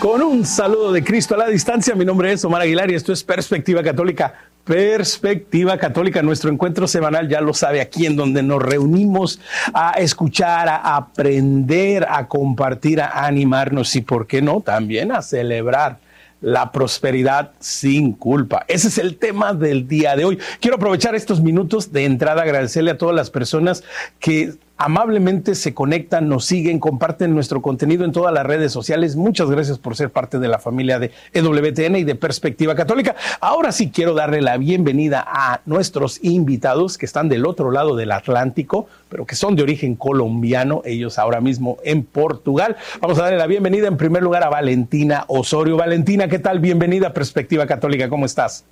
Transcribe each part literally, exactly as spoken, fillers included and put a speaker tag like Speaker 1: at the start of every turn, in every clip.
Speaker 1: Con un saludo de Cristo a la distancia, mi nombre es Omar Aguilar y esto es Perspectiva Católica. Perspectiva Católica, nuestro encuentro semanal, ya lo sabe, aquí en donde nos reunimos a escuchar, a aprender, a compartir, a animarnos y, ¿por qué no?, también a celebrar la prosperidad sin culpa. Ese es el tema del día de hoy. Quiero aprovechar estos minutos de entrada, agradecerle a todas las personas que amablemente se conectan, nos siguen, comparten nuestro contenido en todas las redes sociales. Muchas gracias por ser parte de la familia de E W T N y de Perspectiva Católica. Ahora sí quiero darle la bienvenida a nuestros invitados que están del otro lado del Atlántico, pero que son de origen colombiano, ellos ahora mismo en Portugal. Vamos a darle la bienvenida en primer lugar a Valentina Osorio. Valentina, ¿qué tal? Bienvenida a Perspectiva Católica, ¿cómo estás?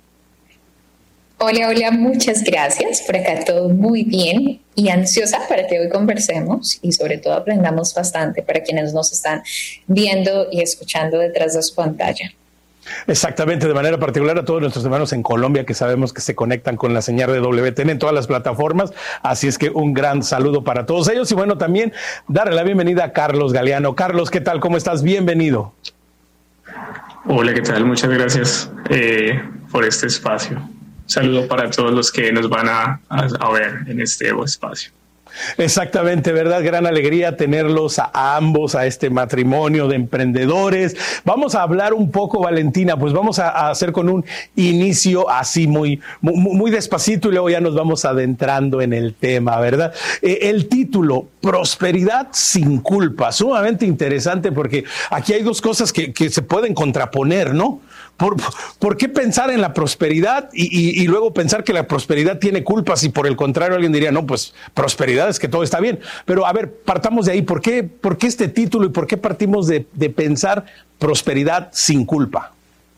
Speaker 2: Hola, hola, muchas gracias. Por acá todo muy bien y ansiosa para que hoy conversemos y sobre todo aprendamos bastante para quienes nos están viendo y escuchando detrás de su pantalla.
Speaker 1: Exactamente, de manera particular a todos nuestros hermanos en Colombia que sabemos que se conectan con la señal de W T N en todas las plataformas, así es que un gran saludo para todos ellos y bueno, también darle la bienvenida a Carlos Galeano. Carlos, ¿qué tal? ¿Cómo estás? Bienvenido.
Speaker 3: Hola, ¿qué tal? Muchas gracias eh, por este espacio. Saludo para todos los que nos van a, a, a ver en este espacio.
Speaker 1: Exactamente, ¿verdad? Gran alegría tenerlos a, a ambos, a este matrimonio de emprendedores. Vamos a hablar un poco, Valentina, pues vamos a, a hacer con un inicio así muy, muy, muy despacito y luego ya nos vamos adentrando en el tema, ¿verdad? Eh, el título, Prosperidad sin culpa, sumamente interesante porque aquí hay dos cosas que, que se pueden contraponer, ¿no? ¿Por, ¿Por qué pensar en la prosperidad y, y, y luego pensar que la prosperidad tiene culpas y por el contrario alguien diría, no, pues prosperidad es que todo está bien? Pero a ver, partamos de ahí. ¿Por qué, por qué este título y por qué partimos de, de pensar prosperidad sin culpa?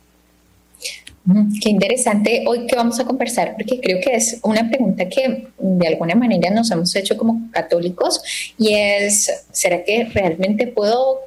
Speaker 2: Qué interesante hoy que vamos a conversar, porque creo que es una pregunta que de alguna manera nos hemos hecho como católicos y es, ¿será que realmente puedo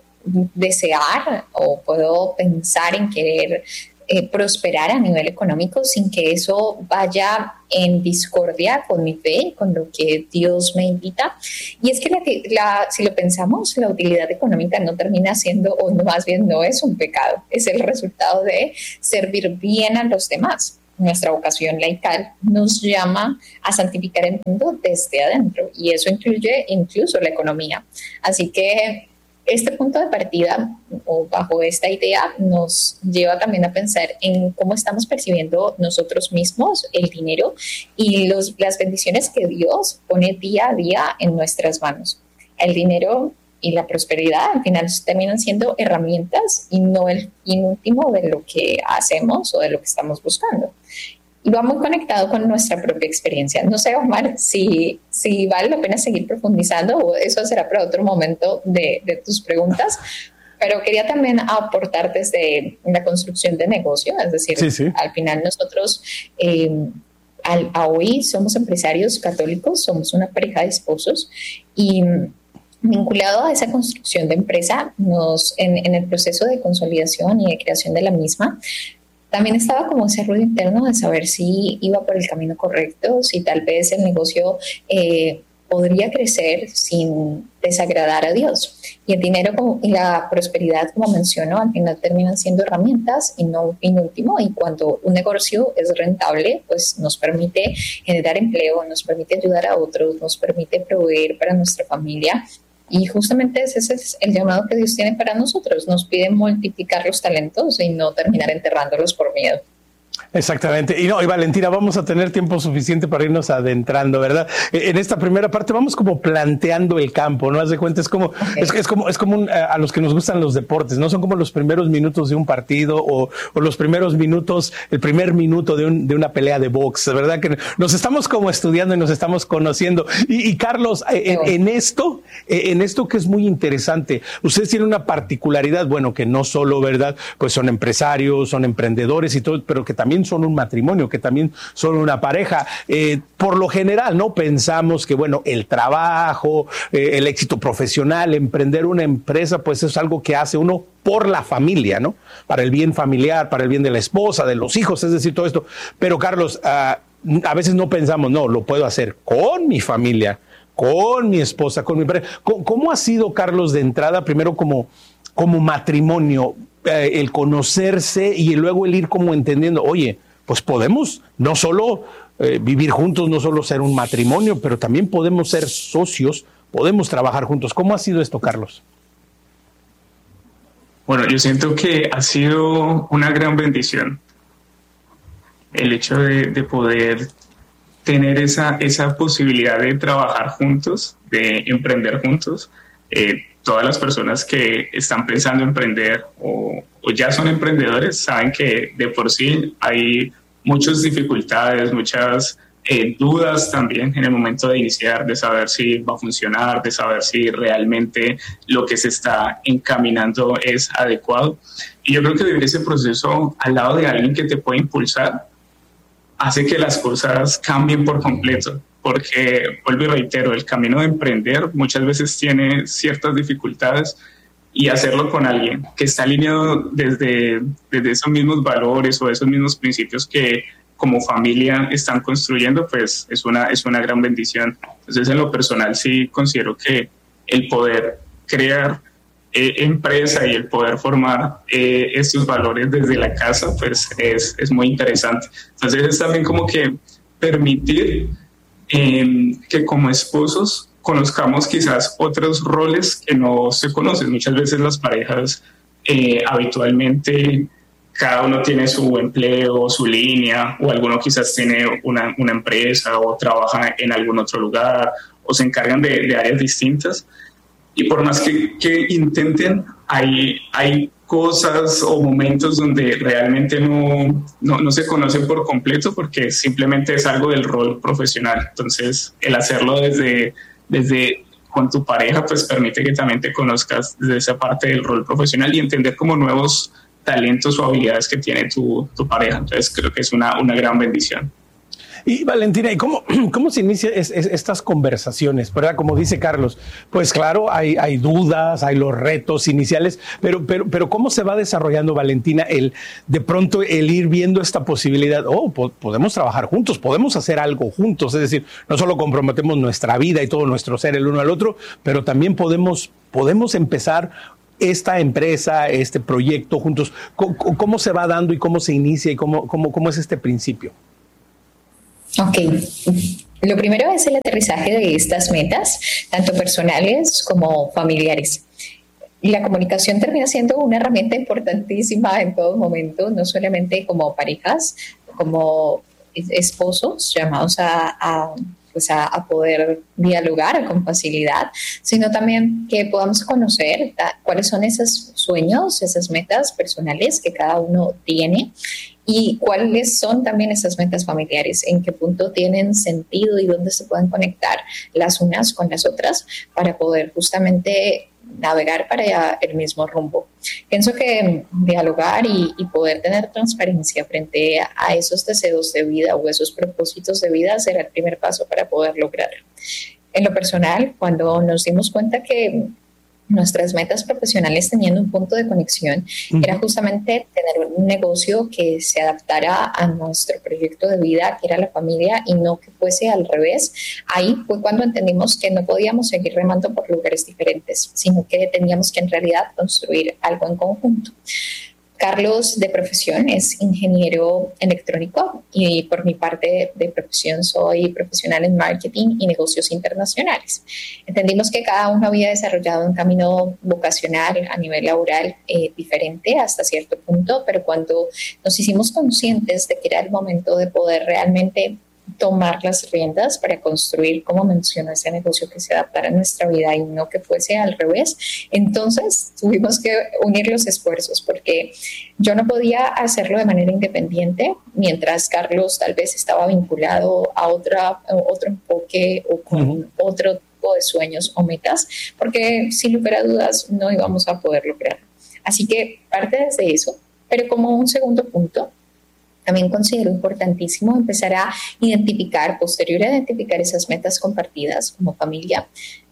Speaker 2: desear o puedo pensar en querer eh, prosperar a nivel económico sin que eso vaya en discordia con mi fe, con lo que Dios me invita? Y es que la, la, si lo pensamos, la utilidad económica no termina siendo, o no, más bien no es un pecado, es el resultado de servir bien a los demás. Nuestra vocación laical nos llama a santificar el mundo desde adentro y eso incluye incluso la economía. Así que este punto de partida, o bajo esta idea, nos lleva también a pensar en cómo estamos percibiendo nosotros mismos el dinero y los, las bendiciones que Dios pone día a día en nuestras manos. El dinero y la prosperidad al final terminan siendo herramientas y no el fin último de lo que hacemos o de lo que estamos buscando. Y va muy conectado con nuestra propia experiencia. No sé, Omar, si, si vale la pena seguir profundizando o eso será para otro momento de, de tus preguntas, pero quería también aportar desde la construcción de negocio, es decir, sí, sí. Al final nosotros eh, al, a hoy somos empresarios católicos, somos una pareja de esposos y vinculado a esa construcción de empresa, nos, en, en el proceso de consolidación y de creación de la misma, también estaba como ese ruido interno de saber si iba por el camino correcto, si tal vez el negocio eh, podría crecer sin desagradar a Dios. Y el dinero y la prosperidad, como menciono, al final terminan siendo herramientas y no un fin último. Y cuando un negocio es rentable, pues nos permite generar empleo, nos permite ayudar a otros, nos permite proveer para nuestra familia. Y justamente ese es el llamado que Dios tiene para nosotros. Nos pide multiplicar los talentos y no terminar enterrándolos por miedo.
Speaker 1: Exactamente. Y no, y Valentina, vamos a tener tiempo suficiente para irnos adentrando, ¿verdad? En esta primera parte vamos como planteando el campo, ¿no? Haz de cuenta, es como, okay. es, es como, es como un, a los que nos gustan los deportes, ¿no? Son como los primeros minutos de un partido o, o los primeros minutos, el primer minuto de, un, de una pelea de box, ¿verdad? Que nos estamos como estudiando y nos estamos conociendo. Y, y Carlos, en, en esto, en esto que es muy interesante, ustedes tienen una particularidad, bueno, que no solo, ¿verdad? Pues son empresarios, son emprendedores y todo, pero que también son un matrimonio, que también son una pareja. Eh, por lo general, ¿no? Pensamos que, bueno, el trabajo, eh, el éxito profesional, emprender una empresa, pues es algo que hace uno por la familia, ¿no? Para el bien familiar, para el bien de la esposa, de los hijos, es decir, todo esto. Pero, Carlos, uh, a veces no pensamos, no, lo puedo hacer con mi familia, con mi esposa, con mi pareja. ¿Cómo, cómo ha sido, Carlos, de entrada, primero como como matrimonio, eh, el conocerse y luego el ir como entendiendo, oye, pues podemos no solo eh, vivir juntos, no solo ser un matrimonio, pero también podemos ser socios, podemos trabajar juntos. ¿Cómo ha sido esto, Carlos?
Speaker 3: Bueno, yo siento que ha sido una gran bendición el hecho de, de poder tener esa, esa posibilidad de trabajar juntos, de emprender juntos. Eh, todas las personas que están pensando en emprender o, o ya son emprendedores saben que de por sí hay muchas dificultades, muchas eh, dudas también en el momento de iniciar, de saber si va a funcionar, de saber si realmente lo que se está encaminando es adecuado. Y yo creo que vivir ese proceso al lado de alguien que te puede impulsar hace que las cosas cambien por completo. Porque, vuelvo y reitero, el camino de emprender muchas veces tiene ciertas dificultades y hacerlo con alguien que está alineado desde, desde esos mismos valores o esos mismos principios que como familia están construyendo, pues es una, es una gran bendición. Entonces, en lo personal sí considero que el poder crear eh, empresa y el poder formar eh, estos valores desde la casa, pues es, es muy interesante. Entonces, es también como que permitir Eh, que como esposos conozcamos quizás otros roles que no se conocen. Muchas veces las parejas eh, habitualmente cada uno tiene su empleo, su línea, o alguno quizás tiene una, una empresa o trabaja en algún otro lugar o se encargan de, de áreas distintas. Y por más que, que intenten, hay, hay cosas o momentos donde realmente no, no, no se conocen por completo porque simplemente es algo del rol profesional. Entonces, el hacerlo desde, desde con tu pareja, pues permite que también te conozcas desde esa parte del rol profesional y entender como nuevos talentos o habilidades que tiene tu, tu pareja. Entonces, creo que es una, una gran bendición.
Speaker 1: Y Valentina, ¿y cómo, cómo se inician es, es, estas conversaciones? ¿Verdad? Como dice Carlos, pues claro, hay, hay dudas, hay los retos iniciales, pero, pero, pero ¿cómo se va desarrollando, Valentina, el de pronto el ir viendo esta posibilidad? Oh, po- podemos trabajar juntos, podemos hacer algo juntos, es decir, no solo comprometemos nuestra vida y todo nuestro ser el uno al otro, pero también podemos, podemos empezar esta empresa, este proyecto juntos. ¿Cómo, cómo se va dando y cómo se inicia y cómo, cómo, cómo es este principio?
Speaker 2: Ok, lo primero es el aterrizaje de estas metas, tanto personales como familiares. Y la comunicación termina siendo una herramienta importantísima en todo momento, no solamente como parejas, como esposos llamados a, a, pues a, a poder dialogar con facilidad, sino también que podamos conocer ta, cuáles son esos sueños, esas metas personales que cada uno tiene y cuáles son también esas metas familiares, en qué punto tienen sentido y dónde se pueden conectar las unas con las otras para poder justamente navegar para el mismo rumbo. Pienso que dialogar y, y poder tener transparencia frente a, a esos deseos de vida o esos propósitos de vida será el primer paso para poder lograrlo. En lo personal, cuando nos dimos cuenta que nuestras metas profesionales tenían un punto de conexión, uh-huh. era justamente tener un negocio que se adaptara a nuestro proyecto de vida, que era la familia, y no que fuese al revés. Ahí fue cuando entendimos que no podíamos seguir remando por lugares diferentes, sino que teníamos que en realidad construir algo en conjunto. Carlos, de profesión, es ingeniero electrónico y por mi parte de profesión soy profesional en marketing y negocios internacionales. Entendimos que cada uno había desarrollado un camino vocacional a nivel laboral eh, diferente hasta cierto punto, pero cuando nos hicimos conscientes de que era el momento de poder realmente tomar las riendas para construir, como mencionó, ese negocio que se adaptara a nuestra vida y no que fuese al revés, entonces tuvimos que unir los esfuerzos porque yo no podía hacerlo de manera independiente mientras Carlos tal vez estaba vinculado a otra, otro enfoque o con uh-huh. otro tipo de sueños o metas, porque sin lugar a dudas no íbamos a poder lograrlo. Así que parte desde eso, pero como un segundo punto, también considero importantísimo empezar a identificar, posterior a identificar esas metas compartidas como familia,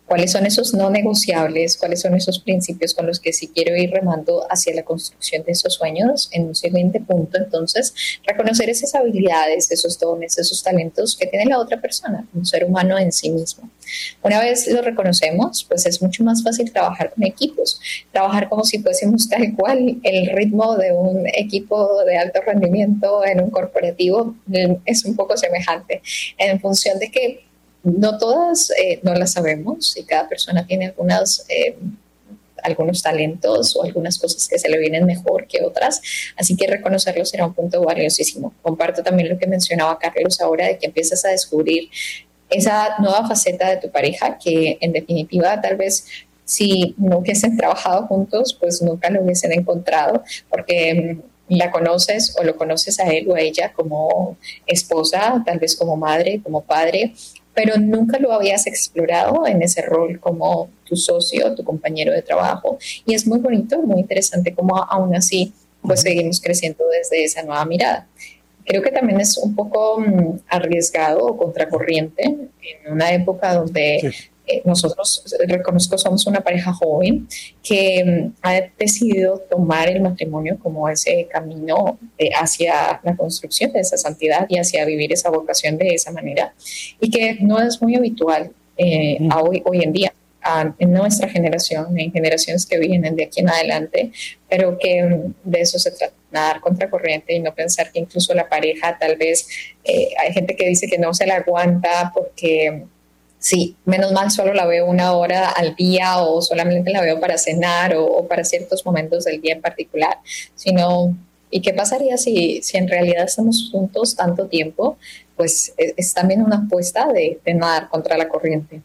Speaker 2: cuáles son esos no negociables, cuáles son esos principios con los que sí quiero ir remando hacia la construcción de esos sueños. En un siguiente punto, entonces, reconocer esas habilidades, esos dones, esos talentos que tiene la otra persona, un ser humano en sí mismo. Una vez lo reconocemos, pues es mucho más fácil trabajar con equipos, trabajar como si fuésemos tal cual el ritmo de un equipo de alto rendimiento en un corporativo es un poco semejante, en función de que no todas eh, no las sabemos y cada persona tiene algunas, eh, algunos talentos o algunas cosas que se le vienen mejor que otras, así que reconocerlo será un punto valiosísimo. Comparto también lo que mencionaba Carlos ahora de que empiezas a descubrir esa nueva faceta de tu pareja que en definitiva tal vez si no hubiesen trabajado juntos pues nunca lo hubiesen encontrado porque la conoces o lo conoces a él o a ella como esposa, tal vez como madre, como padre, pero nunca lo habías explorado en ese rol como tu socio, tu compañero de trabajo. Y es muy bonito, muy interesante cómo aún así pues seguimos creciendo desde esa nueva mirada. Creo que también es un poco um, arriesgado o contracorriente en una época donde sí. eh, nosotros, reconozco, somos una pareja joven que um, ha decidido tomar el matrimonio como ese camino eh, hacia la construcción de esa santidad y hacia vivir esa vocación de esa manera y que no es muy habitual eh, mm. a hoy, hoy en día. En nuestra generación, en generaciones que vienen de aquí en adelante, pero que de eso se trata, nadar contracorriente y no pensar que incluso la pareja tal vez, eh, hay gente que dice que no se la aguanta porque sí, menos mal solo la veo una hora al día o solamente la veo para cenar o, o para ciertos momentos del día en particular, sino, ¿y qué pasaría si, si en realidad estamos juntos tanto tiempo? Pues es, es también una apuesta de, de nadar contra la corriente.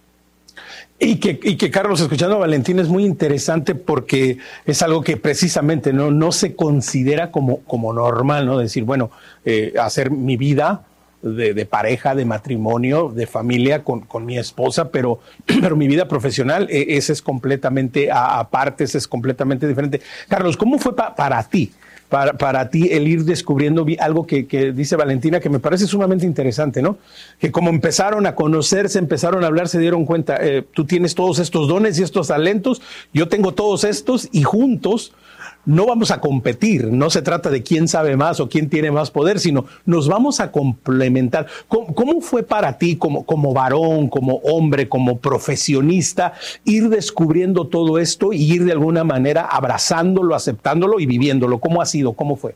Speaker 1: Y que, y que Carlos, escuchando a Valentín, es muy interesante porque es algo que precisamente no, no se considera como, como normal, ¿no? Decir, bueno, eh, hacer mi vida de, de pareja, de matrimonio, de familia con, con mi esposa, pero, pero mi vida profesional, eh, esa es completamente aparte, esa es completamente diferente. Carlos, ¿cómo fue pa, para ti? Para, para ti el ir descubriendo algo que, que dice Valentina que me parece sumamente interesante, ¿no? Que como empezaron a conocerse, empezaron a hablar, se dieron cuenta, eh, tú tienes todos estos dones y estos talentos, yo tengo todos estos y juntos no vamos a competir, no se trata de quién sabe más o quién tiene más poder, sino nos vamos a complementar. ¿Cómo, cómo fue para ti como, como varón, como hombre, como profesionista, ir descubriendo todo esto y ir de alguna manera abrazándolo, aceptándolo y viviéndolo? ¿Cómo ha sido? ¿Cómo fue?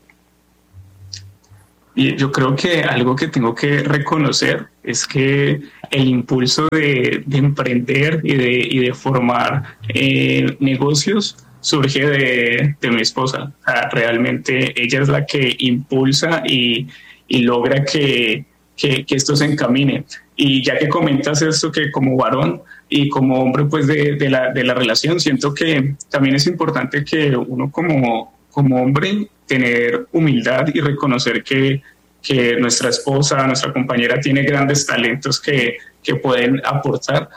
Speaker 3: Y yo creo que algo que tengo que reconocer es que el impulso de, de emprender y de, y de formar eh, negocios surge de, de mi esposa. O sea, realmente ella es la que impulsa y, y logra que, que, que esto se encamine. Y ya que comentas esto, que como varón y como hombre pues de, de, la, de la relación, siento que también es importante que uno como, como hombre tener humildad y reconocer que, que nuestra esposa, nuestra compañera tiene grandes talentos que, que pueden aportar.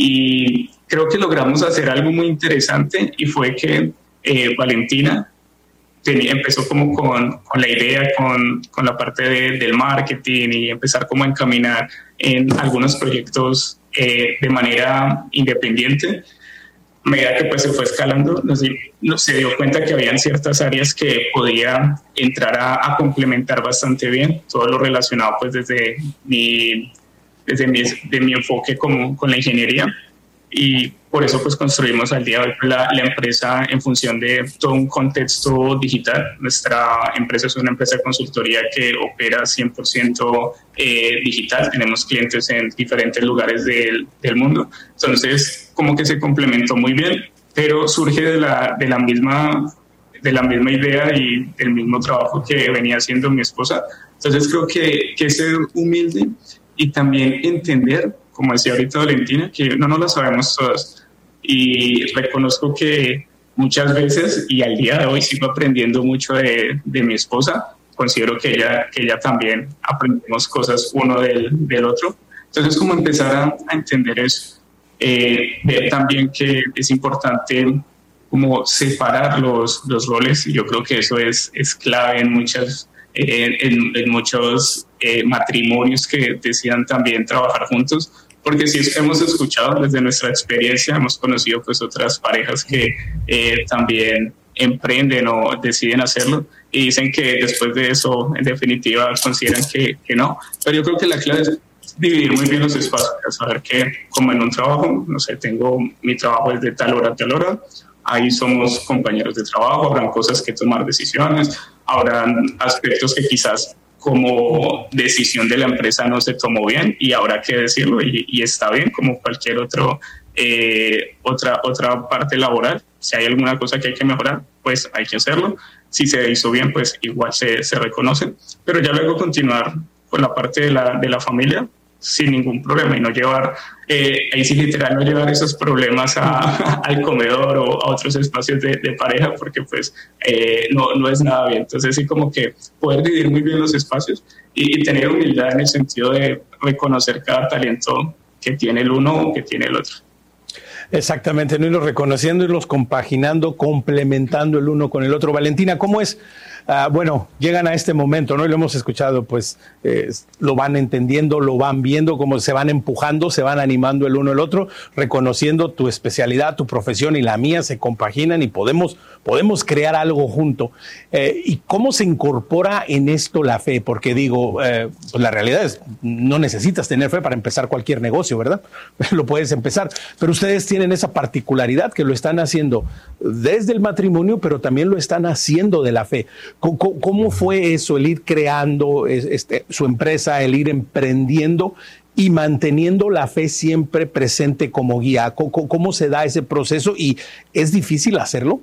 Speaker 3: Y creo que logramos hacer algo muy interesante y fue que eh, Valentina tenía, empezó como con, con la idea, con, con la parte de, del marketing y empezar como a encaminar en algunos proyectos eh, de manera independiente. A medida que pues se fue escalando, nos, nos se dio cuenta que habían ciertas áreas que podía entrar a, a complementar bastante bien, todo lo relacionado pues desde mi... desde mi, de mi enfoque como, con la ingeniería y por eso pues construimos al día de hoy la, la empresa en función de todo un contexto digital. Nuestra empresa es una empresa de consultoría que opera cien por ciento eh, digital, tenemos clientes en diferentes lugares del, del mundo, entonces como que se complementó muy bien, pero surge de la, de la misma de la misma idea y del mismo trabajo que venía haciendo mi esposa. Entonces creo que, que ser humilde y también entender, como decía ahorita Valentina, que no nos la sabemos todas. Y reconozco que muchas veces, y al día de hoy sigo aprendiendo mucho de, de mi esposa, considero que ella, que ella también aprendemos cosas uno del, del otro. Entonces, como empezar a, a entender eso, eh, ver también que es importante como separar los, los roles, y yo creo que eso es, es clave en muchas En, en, en muchos eh, matrimonios que decidan también trabajar juntos, porque sí hemos escuchado desde nuestra experiencia, hemos conocido pues otras parejas que eh, también emprenden o deciden hacerlo y dicen que después de eso en definitiva consideran que, que no, pero yo creo que la clave es dividir muy bien los espacios, saber que como en un trabajo, no sé, tengo mi trabajo desde tal hora a tal hora, ahí somos compañeros de trabajo, habrán cosas que tomar decisiones, habrán aspectos que quizás como decisión de la empresa no se tomó bien y habrá que decirlo y, y está bien como cualquier otro, eh, otra, otra parte laboral. Si hay alguna cosa que hay que mejorar, pues hay que hacerlo. Si se hizo bien, pues igual se, se reconoce. Pero ya luego continuar con la parte de la, de la familia sin ningún problema y no llevar, eh, ahí sí literal, no llevar esos problemas a, al comedor o a otros espacios de, de pareja porque pues eh, no, no es nada bien. Entonces sí como que poder dividir muy bien los espacios y, y tener humildad en el sentido de reconocer cada talento que tiene el uno o que tiene el otro.
Speaker 1: Exactamente, no irlos reconociendo, irlos compaginando, complementando el uno con el otro. Valentina, ¿cómo es? Uh, bueno, llegan a este momento, ¿no? Y lo hemos escuchado, pues eh, lo van entendiendo, lo van viendo, cómo se van empujando, se van animando el uno el otro, reconociendo tu especialidad, tu profesión y la mía se compaginan y podemos, podemos crear algo junto. Eh, ¿Y cómo se incorpora en esto la fe? Porque digo, eh, pues la realidad es, no necesitas tener fe para empezar cualquier negocio, ¿verdad? Lo puedes empezar, pero ustedes tienen esa particularidad que lo están haciendo desde el matrimonio, pero también lo están haciendo de la fe. ¿Cómo fue eso, el ir creando este, su empresa, el ir emprendiendo y manteniendo la fe siempre presente como guía? ¿Cómo, cómo se da ese proceso y es difícil hacerlo?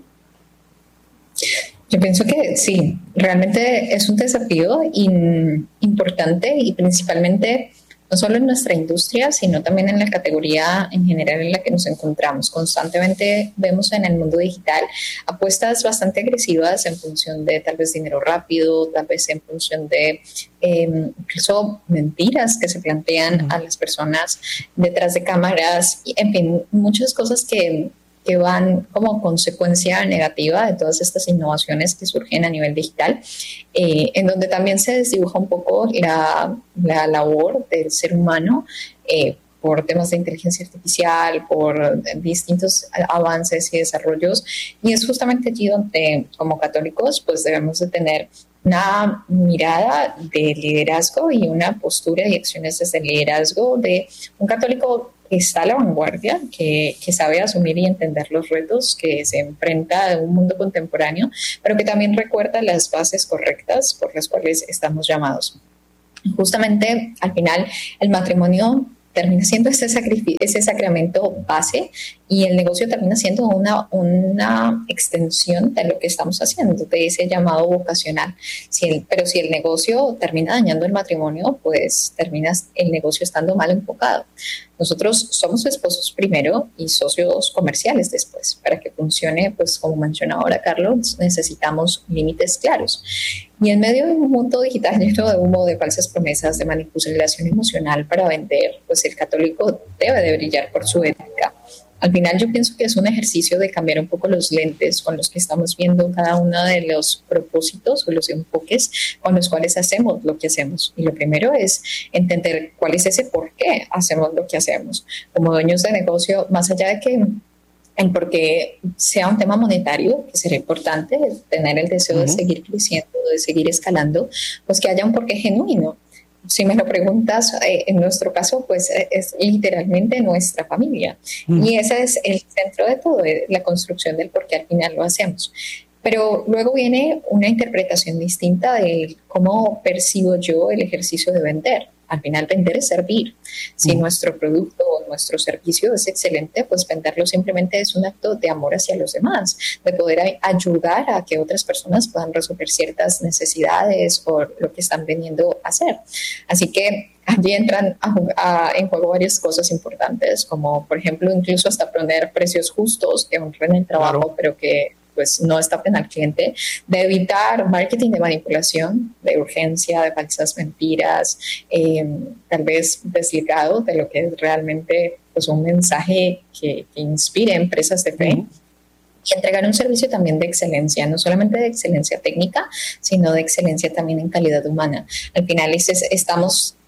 Speaker 2: Yo pienso que sí, realmente es un desafío in, importante y principalmente no solo en nuestra industria, sino también en la categoría en general en la que nos encontramos. Constantemente vemos en el mundo digital apuestas bastante agresivas en función de tal vez dinero rápido, tal vez en función de eh, incluso mentiras que se plantean a las personas detrás de cámaras, y, en fin, muchas cosas que que van como consecuencia negativa de todas estas innovaciones que surgen a nivel digital, eh, en donde también se desdibuja un poco la, la labor del ser humano eh, por temas de inteligencia artificial, por distintos avances y desarrollos. Y es justamente allí donde, como católicos, pues debemos de tener una mirada de liderazgo y una postura y acciones desde el liderazgo de un católico que está a la vanguardia, que, que sabe asumir y entender los retos que se enfrenta a un mundo contemporáneo, pero que también recuerda las bases correctas por las cuales estamos llamados. Justamente, al final, el matrimonio termina siendo ese, sacrificio, ese sacramento base y el negocio termina siendo una, una extensión de lo que estamos haciendo, de ese llamado vocacional. Si el, pero si el negocio termina dañando el matrimonio, pues termina el negocio estando mal enfocado. Nosotros somos esposos primero y socios comerciales después. Para que funcione, pues como mencionaba ahora Carlos, necesitamos límites claros. Y en medio de un mundo digital lleno de humo, de falsas promesas, de manipulación emocional para vender, pues el católico debe de brillar por su ética. Al final yo pienso que es un ejercicio de cambiar un poco los lentes con los que estamos viendo cada uno de los propósitos o los enfoques con los cuales hacemos lo que hacemos. Y lo primero es entender cuál es ese por qué hacemos lo que hacemos. Como dueños de negocio, más allá de que el por qué sea un tema monetario, que será importante, tener el deseo uh-huh. de seguir creciendo, de seguir escalando, pues que haya un porqué genuino. Si me lo preguntas, eh, en nuestro caso, pues eh, es literalmente nuestra familia. Mm. Y ese es el centro de todo, eh, la construcción del por qué al final lo hacemos. Pero luego viene una interpretación distinta de cómo percibo yo el ejercicio de vender. Al final vender es servir. Si mm. nuestro producto o nuestro servicio es excelente, pues venderlo simplemente es un acto de amor hacia los demás, de poder ayudar a que otras personas puedan resolver ciertas necesidades o lo que están viniendo a hacer. Así que allí entran a, a, en juego varias cosas importantes, como por ejemplo incluso hasta poner precios justos que honren el trabajo, claro. pero que pues no estafen al cliente, de evitar marketing de manipulación, de urgencia, de falsas mentiras, eh, tal vez desligado de lo que es realmente pues, un mensaje que, que inspire empresas de fe. Uh-huh. Y entregar un servicio también de excelencia, no solamente de excelencia técnica, sino de excelencia también en calidad humana. Al final es, es, estamos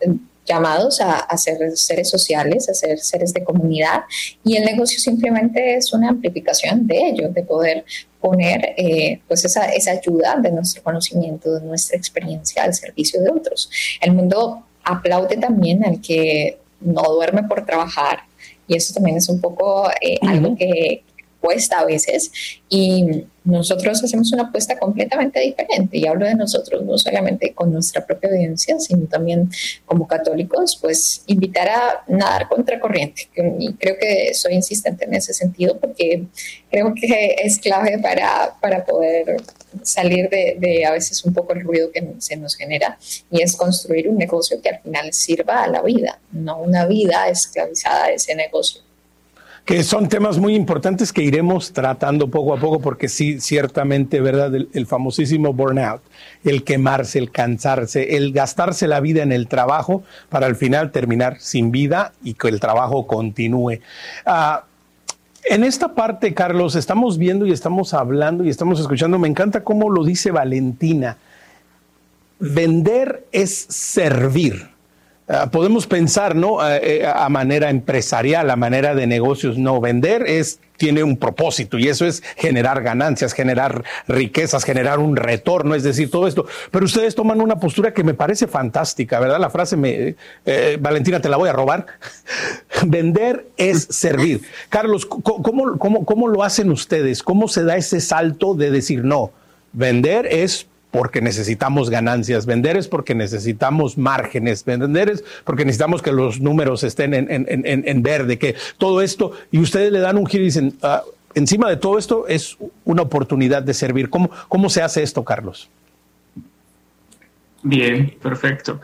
Speaker 2: llamados a, a ser seres sociales, a ser seres de comunidad, y el negocio simplemente es una amplificación de ello, de poder poner eh, pues esa, esa ayuda de nuestro conocimiento, de nuestra experiencia al servicio de otros. El mundo aplaude también al que no duerme por trabajar, y eso también es un poco eh, uh-huh. algo que cuesta a veces, y nosotros hacemos una apuesta completamente diferente, y hablo de nosotros no solamente con nuestra propia audiencia, sino también como católicos, pues invitar a nadar contracorriente, y creo que soy insistente en ese sentido porque creo que es clave para, para poder salir de, de a veces un poco el ruido que se nos genera, y es construir un negocio que al final sirva a la vida, no una vida esclavizada de ese negocio.
Speaker 1: Que son temas muy importantes que iremos tratando poco a poco, porque sí, ciertamente, ¿verdad? El, el famosísimo burnout, el quemarse, el cansarse, el gastarse la vida en el trabajo para al final terminar sin vida y que el trabajo continúe. Uh, en esta parte, Carlos, estamos viendo y estamos hablando y estamos escuchando, me encanta cómo lo dice Valentina, vender es servir. Uh, podemos pensar, ¿no? Uh, eh, a manera empresarial, a manera de negocios. No, vender es, tiene un propósito, y eso es generar ganancias, generar riquezas, generar un retorno, es decir, todo esto. Pero ustedes toman una postura que me parece fantástica, ¿verdad? La frase, me, eh, Valentina, te la voy a robar. Vender es servir. Carlos, ¿cómo, cómo, ¿cómo lo hacen ustedes? ¿Cómo se da ese salto de decir, no, vender es porque necesitamos ganancias, vender es porque necesitamos márgenes, vender es porque necesitamos que los números estén en, en, en, en verde, que todo esto, y ustedes le dan un giro y dicen, uh, encima de todo esto es una oportunidad de servir? ¿Cómo, cómo se hace esto, Carlos?
Speaker 3: Bien, perfecto.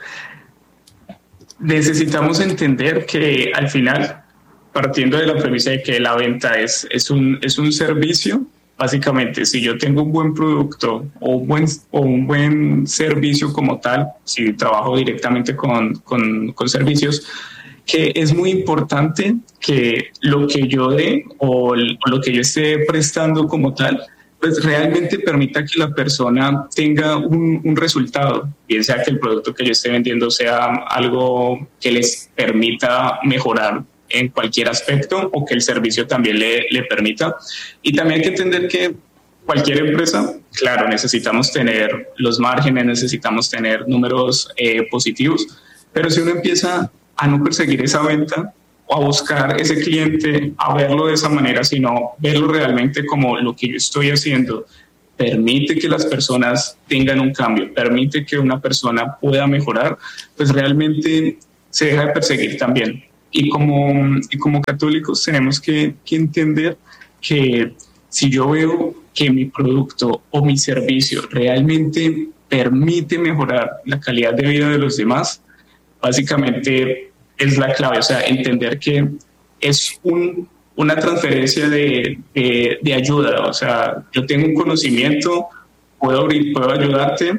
Speaker 3: Necesitamos entender que al final, partiendo de la premisa de que la venta es, es, un, es un servicio, básicamente, si yo tengo un buen producto o un buen, o un buen servicio como tal, si trabajo directamente con, con, con servicios, que es muy importante que lo que yo dé o, el, o lo que yo esté prestando como tal, pues realmente permita que la persona tenga un, un resultado, bien sea que el producto que yo esté vendiendo sea algo que les permita mejorar en cualquier aspecto, o que el servicio también le, le permita. Y también hay que entender que cualquier empresa, claro, necesitamos tener los márgenes, necesitamos tener números eh, positivos, pero si uno empieza a no perseguir esa venta o a buscar ese cliente, a verlo de esa manera, sino verlo realmente como lo que yo estoy haciendo permite que las personas tengan un cambio, permite que una persona pueda mejorar, pues realmente se deja de perseguir también. Y como, y como católicos tenemos que, que entender que si yo veo que mi producto o mi servicio realmente permite mejorar la calidad de vida de los demás, básicamente es la clave. O sea, entender que es un, una transferencia de, de, de ayuda. O sea, yo tengo un conocimiento, puedo, puedo ayudarte.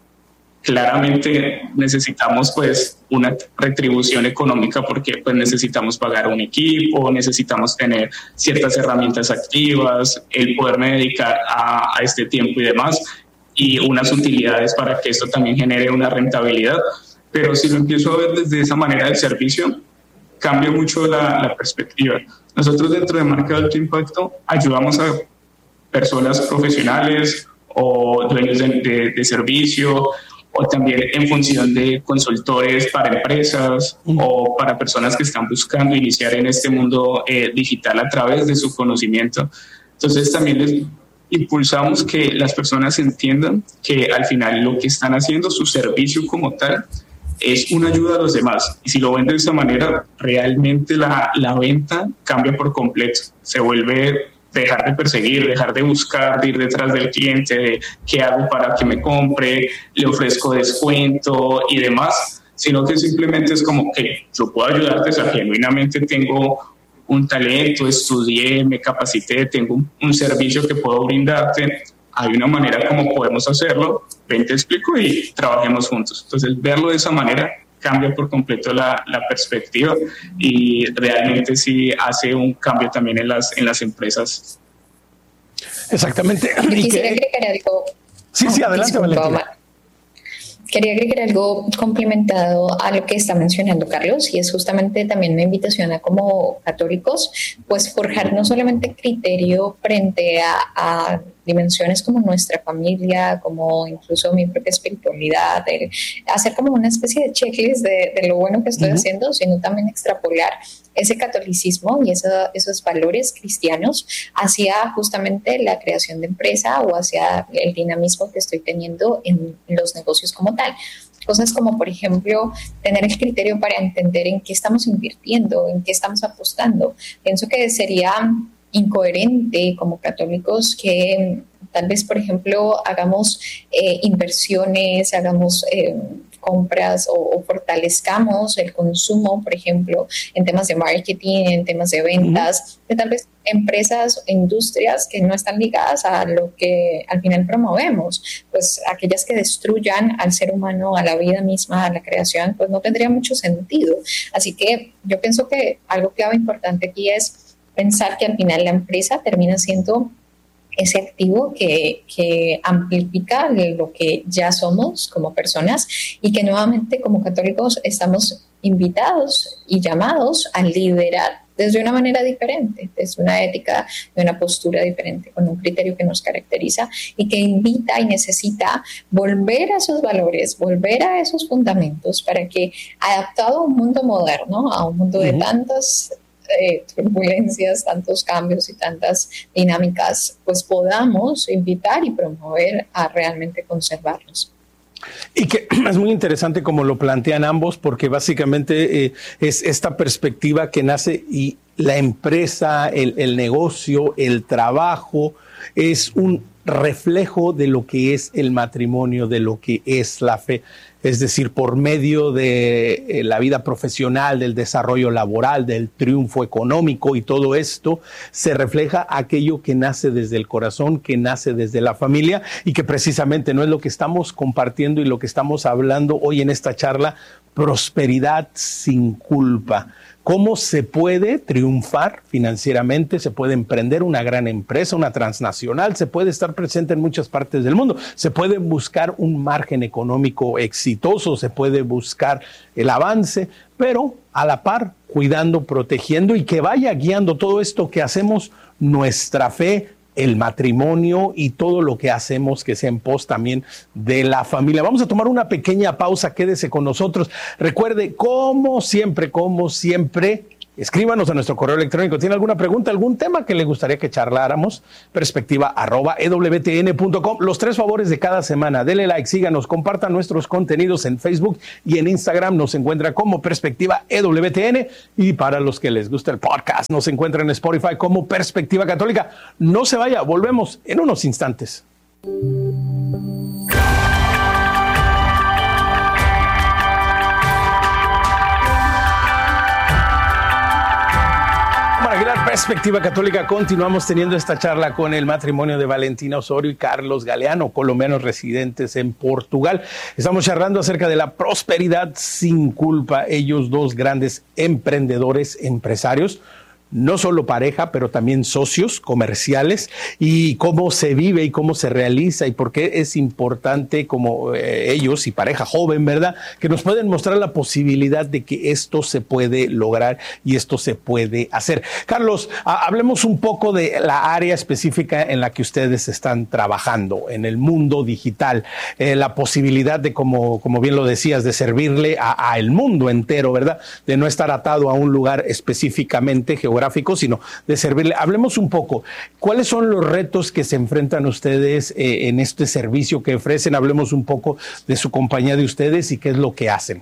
Speaker 3: Claramente necesitamos pues una retribución económica, porque pues necesitamos pagar un equipo, necesitamos tener ciertas herramientas activas, el poderme dedicar a, a este tiempo y demás, y unas utilidades para que esto también genere una rentabilidad. Pero si lo empiezo a ver desde esa manera del servicio, cambia mucho la, la perspectiva. Nosotros dentro de Marca de Alto Impacto ayudamos a personas profesionales o dueños de, de, de servicio, o también en función de consultores para empresas o para personas que están buscando iniciar en este mundo eh, digital a través de su conocimiento. Entonces también les impulsamos que las personas entiendan que al final lo que están haciendo, su servicio como tal, es una ayuda a los demás. Y si lo ven de esta manera, realmente la, la venta cambia por completo. Se vuelve dejar de perseguir, dejar de buscar, de ir detrás del cliente, de qué hago para que me compre, le ofrezco descuento y demás, sino que simplemente es como que yo puedo ayudarte, o sea, genuinamente tengo un talento, estudié, me capacité, tengo un, un servicio que puedo brindarte, hay una manera como podemos hacerlo, ven, te explico y trabajemos juntos. Entonces, verlo de esa manera cambia por completo la, la perspectiva, y realmente sí hace un cambio también en las, en las empresas.
Speaker 1: Exactamente.
Speaker 2: Yo quisiera agregar algo.
Speaker 1: Sí, sí, adelante,
Speaker 2: Valentina. Quería agregar algo complementado a lo que está mencionando Carlos, y es justamente también una invitación a como católicos, pues forjar no solamente criterio frente a, a dimensiones como nuestra familia, como incluso mi propia espiritualidad, el hacer como una especie de checklist de, de lo bueno que estoy uh-huh. haciendo, sino también extrapolar ese catolicismo y esa, esos valores cristianos hacia justamente la creación de empresa o hacia el dinamismo que estoy teniendo en los negocios como tal. Cosas como, por ejemplo, tener el criterio para entender en qué estamos invirtiendo, en qué estamos apostando. Pienso que sería incoherente como católicos que tal vez, por ejemplo, hagamos eh, inversiones, hagamos eh, compras o, o fortalezcamos el consumo, por ejemplo, en temas de marketing, en temas de ventas, uh-huh. de tal vez empresas o industrias que no están ligadas a lo que al final promovemos, pues aquellas que destruyan al ser humano, a la vida misma, a la creación, pues no tendría mucho sentido. Así que yo pienso que algo clave importante aquí es pensar que al final la empresa termina siendo ese activo que, que amplifica lo que ya somos como personas, y que nuevamente como católicos estamos invitados y llamados a liderar desde una manera diferente, desde una ética, de una postura diferente, con un criterio que nos caracteriza y que invita y necesita volver a esos valores, volver a esos fundamentos, para que, adaptado a un mundo moderno, a un mundo uh-huh. de tantas Eh, turbulencias, tantos cambios y tantas dinámicas, pues podamos invitar y promover a realmente conservarlos.
Speaker 1: Y que es muy interesante como lo plantean ambos, porque básicamente eh, es esta perspectiva que nace, y la empresa, el, el negocio, el trabajo es un reflejo de lo que es el matrimonio, de lo que es la fe. Es decir, por medio de eh, la vida profesional, del desarrollo laboral, del triunfo económico y todo esto, se refleja aquello que nace desde el corazón, que nace desde la familia, y que precisamente no es lo que estamos compartiendo y lo que estamos hablando hoy en esta charla: prosperidad sin culpa. ¿Cómo se puede triunfar financieramente? Se puede emprender una gran empresa, una transnacional, se puede estar presente en muchas partes del mundo, se puede buscar un margen económico exitoso, se puede buscar el avance, pero a la par cuidando, protegiendo, y que vaya guiando todo esto que hacemos, nuestra fe, el matrimonio y todo lo que hacemos que sea en pos también de la familia. Vamos a tomar una pequeña pausa, quédese con nosotros. Recuerde, como siempre, como siempre, escríbanos a nuestro correo electrónico. ¿Tiene alguna pregunta, algún tema que le gustaría que charláramos? Perspectiva arroba e w t n punto com. Los tres favores de cada semana: dele like, síganos, compartan nuestros contenidos en Facebook y en Instagram. Nos encuentra como Perspectiva E W T N, y para los que les gusta el podcast, nos encuentra en Spotify como Perspectiva Católica. No se vaya, volvemos en unos instantes. Perspectiva Católica, continuamos teniendo esta charla con el matrimonio de Valentina Osorio y Carlos Galeano, colombianos residentes en Portugal. Estamos charlando acerca de la prosperidad sin culpa. Ellos dos grandes emprendedores, empresarios, no solo pareja, pero también socios comerciales, y cómo se vive y cómo se realiza, y por qué es importante como eh, ellos y pareja joven, ¿verdad?, que nos pueden mostrar la posibilidad de que esto se puede lograr y esto se puede hacer. Carlos, a, hablemos un poco de la área específica en la que ustedes están trabajando, en el mundo digital, eh, la posibilidad de, como, como bien lo decías, de servirle a, a el mundo entero, ¿verdad?, de no estar atado a un lugar específicamente geográfico, sino de servirle. Hablemos un poco, ¿cuáles son los retos que se enfrentan ustedes eh, en este servicio que ofrecen? Hablemos un poco de su compañía de ustedes y qué es lo que hacen.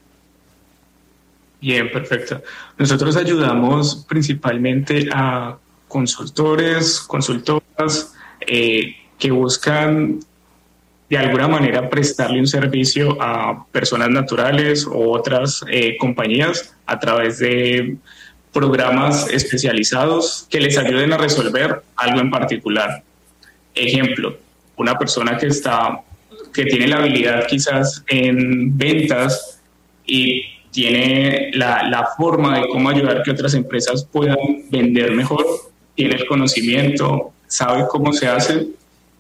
Speaker 3: Bien, perfecto. Nosotros ayudamos principalmente a consultores, consultoras eh, que buscan de alguna manera prestarle un servicio a personas naturales o otras eh, compañías a través de programas especializados que les ayuden a resolver algo en particular. Ejemplo, una persona que está, que tiene la habilidad quizás en ventas y tiene la, la forma de cómo ayudar que otras empresas puedan vender mejor, tiene el conocimiento, sabe cómo se hace,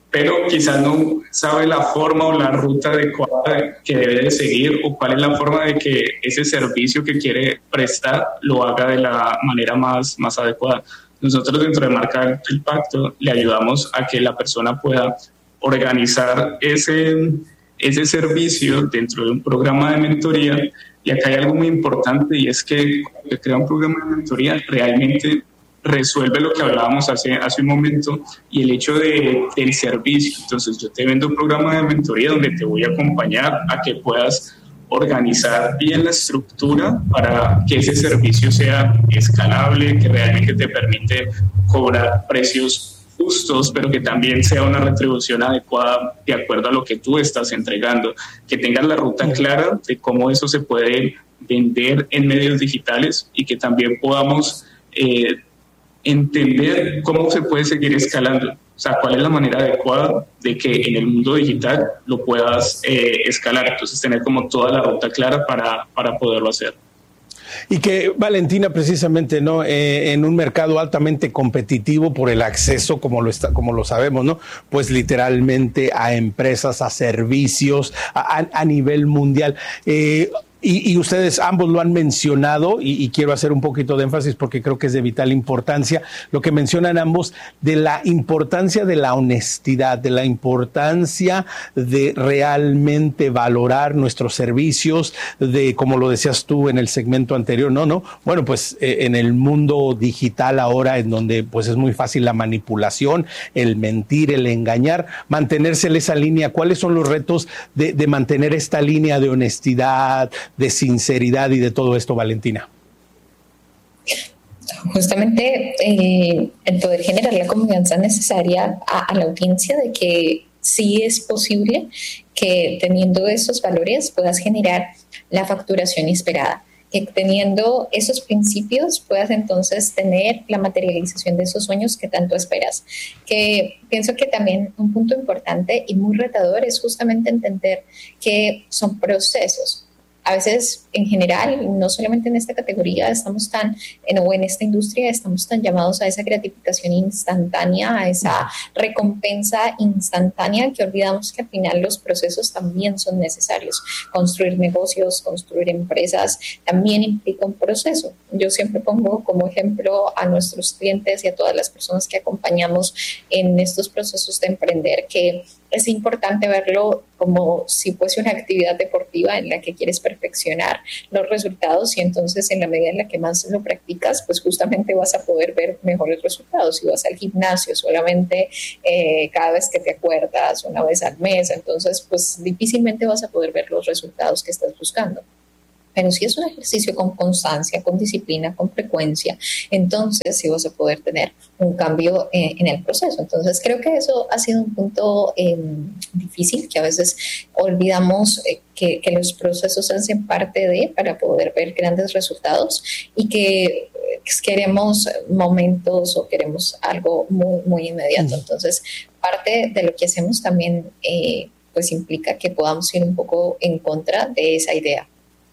Speaker 3: pero quizás no sabe la forma o la ruta adecuada que debe de seguir o cuál es la forma de que ese servicio que quiere prestar lo haga de la manera más, más adecuada. Nosotros dentro de Marca Alto Impacto le ayudamos a que la persona pueda organizar ese, ese servicio dentro de un programa de mentoría. Y acá hay algo muy importante, y es que cuando se crea un programa de mentoría realmente resuelve lo que hablábamos hace, hace un momento, y el hecho de, del servicio. Entonces yo te vendo un programa de mentoría donde te voy a acompañar a que puedas organizar bien la estructura para que ese servicio sea escalable, que realmente te permite cobrar precios justos, pero que también sea una retribución adecuada de acuerdo a lo que tú estás entregando, que tengas la ruta clara de cómo eso se puede vender en medios digitales y que también podamos eh, entender cómo se puede seguir escalando. O sea, cuál es la manera adecuada de que en el mundo digital lo puedas eh, escalar. Entonces, tener como toda la ruta clara para, para poderlo hacer.
Speaker 1: Y que, Valentina, precisamente, ¿no? Eh, en un mercado altamente competitivo por el acceso, como lo está, como lo sabemos, ¿no? Pues literalmente a empresas, a servicios, a, a, a nivel mundial. Eh, Y, y ustedes ambos lo han mencionado, y, y quiero hacer un poquito de énfasis porque creo que es de vital importancia, lo que mencionan ambos de la importancia de la honestidad, de la importancia de realmente valorar nuestros servicios, de, como lo decías tú en el segmento anterior, no, no, bueno, pues eh, en el mundo digital ahora, en donde pues es muy fácil la manipulación, el mentir, el engañar, mantenerse en esa línea. ¿Cuáles son los retos de, de mantener esta línea de honestidad, de sinceridad y de todo esto, Valentina?
Speaker 2: Justamente eh, el poder generar la confianza necesaria a, a la audiencia de que sí es posible que teniendo esos valores puedas generar la facturación esperada, que teniendo esos principios puedas entonces tener la materialización de esos sueños que tanto esperas. Que pienso que también un punto importante y muy retador es justamente entender que son procesos. A veces, en general, no solamente en esta categoría, estamos tan, en, o en esta industria, estamos tan llamados a esa gratificación instantánea, a esa recompensa instantánea, que olvidamos que al final los procesos también son necesarios. Construir negocios, construir empresas, también implica un proceso. Yo siempre pongo como ejemplo a nuestros clientes y a todas las personas que acompañamos en estos procesos de emprender, que es importante verlo como si fuese una actividad deportiva en la que quieres perfeccionar los resultados, y entonces en la medida en la que más lo practicas, pues justamente vas a poder ver mejores resultados. Si vas al gimnasio solamente eh, cada vez que te acuerdas, una vez al mes, entonces pues difícilmente vas a poder ver los resultados que estás buscando. Pero si es un ejercicio con constancia, con disciplina, con frecuencia, entonces sí vas a poder tener un cambio eh, en el proceso. Entonces creo que eso ha sido un punto eh, difícil, que a veces olvidamos eh, que, que los procesos hacen parte de para poder ver grandes resultados, y que eh, queremos momentos o queremos algo muy, muy inmediato. Entonces parte de lo que hacemos también eh, pues implica que podamos ir un poco en contra de esa idea.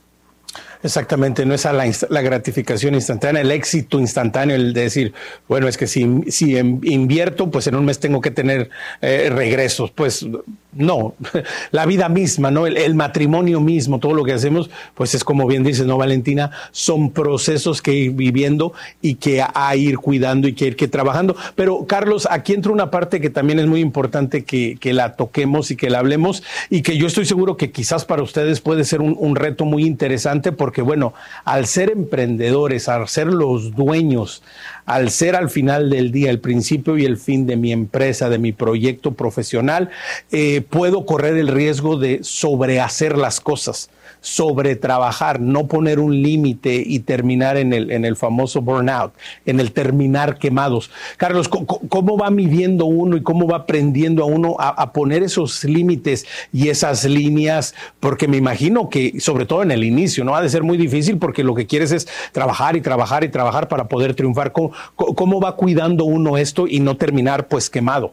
Speaker 1: Exactamente, no es a la, la gratificación instantánea, el éxito instantáneo, el de decir, bueno, es que si, si invierto, pues en un mes tengo que tener eh, regresos. Pues no, la vida misma, ¿no? El, el matrimonio mismo, todo lo que hacemos, pues es como bien dices, ¿no, Valentina? Son procesos que ir viviendo y que a ir cuidando y que ir que trabajando. Pero, Carlos, aquí entra una parte que también es muy importante que, que la toquemos y que la hablemos, y que yo estoy seguro que quizás para ustedes puede ser un, un reto muy interesante, porque, bueno, al ser emprendedores, al ser los dueños, al ser al final del día el principio y el fin de mi empresa, de mi proyecto profesional, eh, puedo correr el riesgo de sobrehacer las cosas, sobretrabajar, no poner un límite y terminar en el, en el famoso burnout, en el terminar quemados. Carlos, ¿cómo va midiendo uno y cómo va aprendiendo a uno a, a poner esos límites y esas líneas? Porque me imagino que, sobre todo en el inicio, no ha de ser muy difícil, porque lo que quieres es trabajar y trabajar y trabajar para poder triunfar. ¿Cómo, cómo va cuidando uno esto y no terminar pues quemado?